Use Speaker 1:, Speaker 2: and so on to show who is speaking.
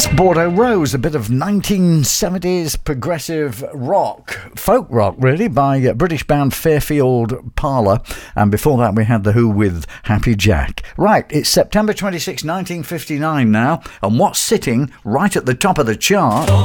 Speaker 1: Bordeaux Rose, a bit of 1970s progressive rock, folk rock really, by British band Fairfield Parlour, and before that we had The Who with Happy Jack. Right, it's September 26, 1959 now, and what's sitting right at the top of the chart?